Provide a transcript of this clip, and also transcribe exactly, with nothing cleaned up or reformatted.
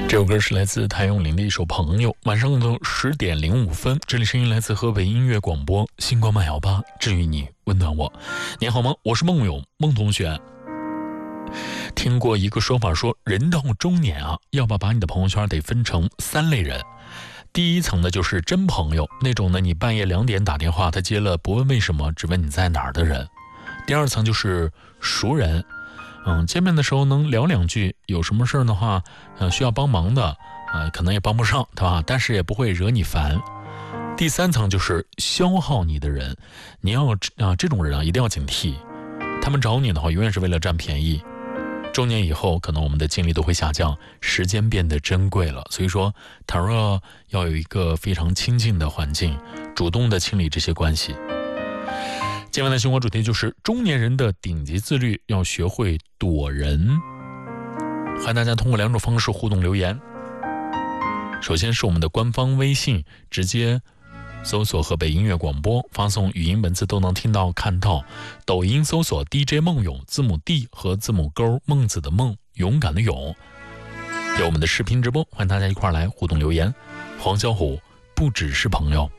这首歌是来自谭咏麟的一首《朋友》。晚上的十点零五分，这里声音来自河北音乐广播，星光慢摇吧，治愈你，温暖我。你好吗？我是孟勇，孟同学。听过一个说法说，人到中年啊，要不要把你的朋友圈得分成三类人。第一层呢，就是真朋友，那种呢，你半夜两点打电话，他接了不问为什么，只问你在哪儿的人。第二层就是熟人。嗯，见面的时候能聊两句，有什么事的话，呃，需要帮忙的，呃，可能也帮不上，对吧？但是也不会惹你烦。第三层就是消耗你的人，你要啊、呃，这种人啊，一定要警惕，他们找你的话，永远是为了占便宜。中年以后，可能我们的精力都会下降，时间变得珍贵了。所以说，倘若要有一个非常清静的环境，主动的清理这些关系。今晚的生活主题就是中年人的顶级自律，要学会躲人。欢迎大家通过两种方式互动留言。首先是我们的官方微信，直接搜索河北音乐广播，发送语音文字都能听到看到。抖音搜索 D J 孟勇，字母 D 和字母勾，孟子的孟，勇敢的勇。有我们的视频直播，欢迎大家一块来互动留言。黄小虎不只是朋友。